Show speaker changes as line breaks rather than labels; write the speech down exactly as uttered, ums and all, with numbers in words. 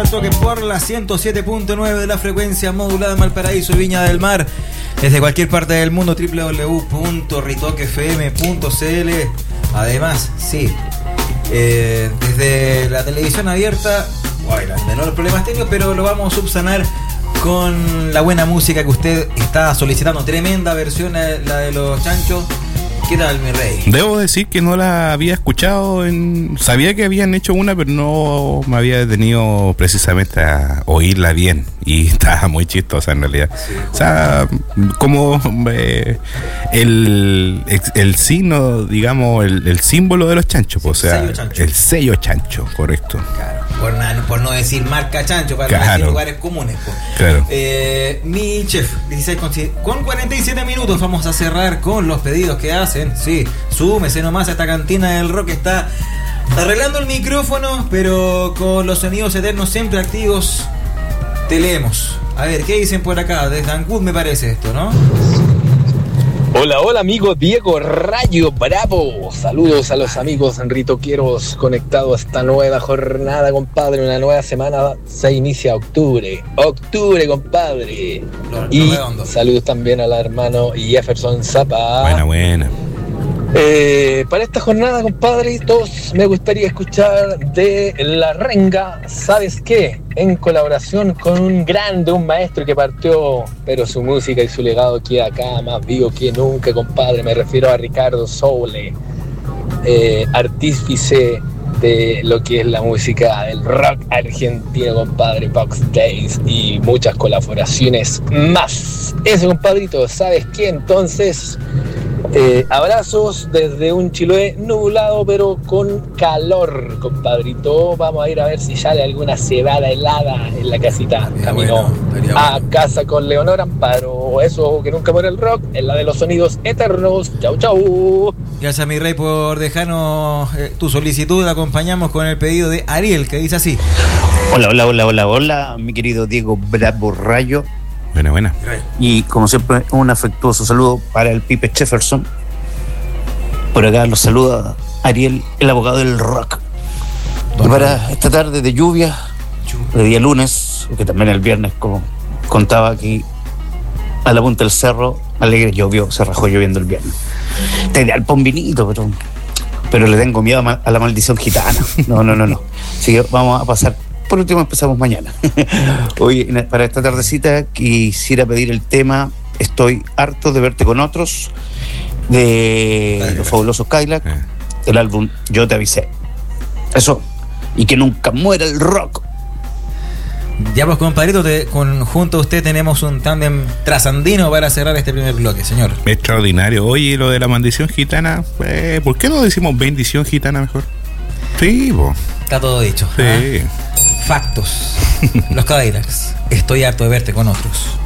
Toque por la ciento siete punto nueve de la frecuencia modulada en Valparaíso y Viña del Mar, desde cualquier parte del mundo, doble u doble u doble u punto ritoque f m punto c l. Además, sí, eh, desde la televisión abierta, bueno, menores problemas técnicos, pero lo vamos a subsanar con la buena música que usted está solicitando. Tremenda versión, la de los Chanchos. ¿Qué tal, mi rey?
Debo decir que no la había escuchado. En... Sabía que habían hecho una, pero no me había detenido precisamente a oírla bien. Y estaba muy chistosa en realidad. Sí, o sea, como eh, el, el signo, digamos, el, el símbolo de los chanchos. Sí, o sea, sello chancho. El sello chancho, correcto.
Claro, por, na, por no decir marca chancho, para
claro.
no decir lugares comunes. Pues.
Claro.
Eh, mi chef, dieciséis con cuarenta y siete minutos, vamos a cerrar con los pedidos que hacen. Sí, súmese nomás a esta cantina del rock. Está arreglando el micrófono, pero con los sonidos eternos siempre activos. Te leemos. A ver, ¿qué dicen por acá? Desde Ancud me parece esto, ¿no?
Hola, hola amigos, Diego Rayo Bravo. Saludos a los amigos ritoqueros conectados a esta nueva jornada, compadre. Una nueva semana, se inicia octubre. Octubre, compadre. Lo, lo y redondo. Saludos también al hermano Jefferson Zapa.
Buena, buena.
Eh, para esta jornada, compadre, todos me gustaría escuchar de La Renga, ¿sabes qué? En colaboración con un grande, un maestro que partió, pero su música y su legado queda acá más vivo que nunca, compadre. Me refiero a Ricardo Soule, eh, artífice de lo que es la música del rock argentino, compadre, Box Days y muchas colaboraciones más. Eso, compadrito, ¿sabes qué? Entonces... Eh, abrazos desde un Chiloé nublado pero con calor, compadrito. Vamos a ir a ver si sale alguna cebada helada en la casita. Camino bueno, a bueno. casa con Leonor Amparo. Eso que nunca muere el rock, en la de los sonidos eternos. Chau, chau.
Gracias, mi rey, por dejarnos eh, tu solicitud. La acompañamos con el pedido de Ariel, que dice así.
Hola, hola, hola, hola, hola, mi querido Diego Bravo Rayo.
Buena, buena.
Y como siempre, un afectuoso saludo para el Pipe Jefferson. Por acá los saluda Ariel, el abogado del rock. Y para esta tarde de lluvia, de día lunes, que también el viernes, como contaba aquí, a la punta del cerro, alegre llovió, se rajó lloviendo el viernes. Está ideal para un vinito, pero, pero le tengo miedo a, ma- a la maldición gitana. No, no, no, no. Así que vamos a pasar. Por último empezamos mañana. Hoy, para esta tardecita, quisiera pedir el tema Estoy harto de verte con otros, de los fabulosos Cadillac, el álbum Yo te avisé. Eso, y que nunca muera el rock.
Ya pues, compadrito, te, con, junto a usted tenemos un tándem trasandino para cerrar este primer bloque, señor.
Extraordinario. Oye, lo de la maldición gitana, eh, ¿por qué no decimos bendición gitana mejor? Sí, bo.
Está todo dicho.
Sí.
¿Ah? Factos. Los Cadillacs. Estoy harto de verte con otros.